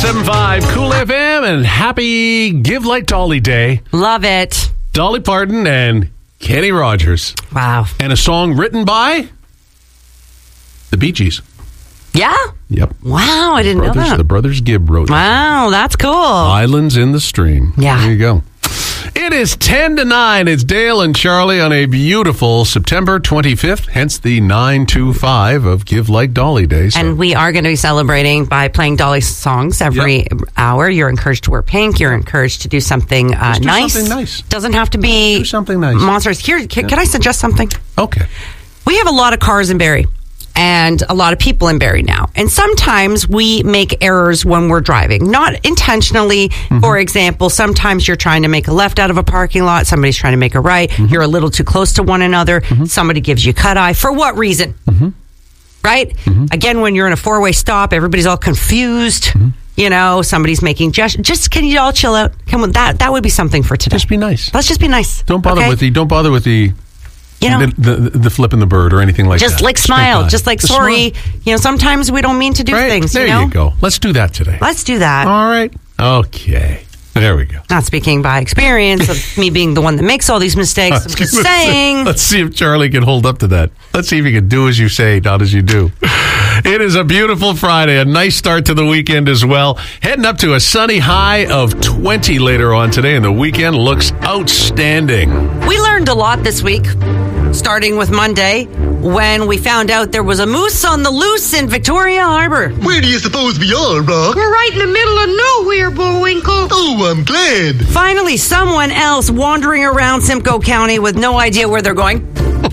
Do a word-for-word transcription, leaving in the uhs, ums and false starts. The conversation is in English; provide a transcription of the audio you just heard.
seven five Cool F M, and happy Give Like Dolly Day. Love it. Dolly Parton and Kenny Rogers. Wow. And a song written by the Bee Gees. Yeah? Yep. Wow, I didn't brothers, know that. The Brothers Gibb wrote it. Wow, that's cool. Islands in the Stream. Yeah. There you go. It is ten to nine. It's Dale and Charlie on a beautiful September twenty-fifth, hence the nine two five of Give Like Dolly Day. So. And we are going to be celebrating by playing Dolly songs every Yep. hour. You're encouraged to wear pink. You're encouraged to do something uh, Just do nice. something nice. Doesn't have to be Do something nice. monsters. Here, can, Yeah. can I suggest something? Okay. We have a lot of cars in Barrie and a lot of people in Barrie now. And sometimes we make errors when we're driving, not intentionally. Mm-hmm. For example, sometimes you're trying to make a left out of a parking lot. Somebody's trying to make a right. Mm-hmm. You're a little too close to one another. Mm-hmm. Somebody gives you cut eye. For what reason? Mm-hmm. Right? Mm-hmm. Again, when you're in a four-way stop, everybody's all confused. Mm-hmm. You know, somebody's making gestures. Just, can you all chill out? Come on, that, that would be something for today. Just be nice. Let's just be nice. Don't bother okay? with the, don't bother with the, You know, the, the, the flipping the bird or anything like just that. like smile, Stay just like Just sorry. smile. You know, sometimes we don't mean to do Right? things. There you know, you go. Let's do that today. let's do that. All right. Okay. There we go. Not speaking by experience of me being the one that makes all these mistakes. I'm just saying. Let's see if Charlie can hold up to that. Let's see if he can do as you say, not as you do. It is a beautiful Friday, a nice start to the weekend as well. Heading up to a sunny high of twenty later on today, and the weekend looks outstanding. We learned a lot this week, starting with Monday, when we found out there was a moose on the loose in Victoria Harbour. Where do you suppose we are, Rock? We're right in the middle of nowhere, Bullwinkle. Oh, I'm glad. Finally, someone else wandering around Simcoe County with no idea where they're going.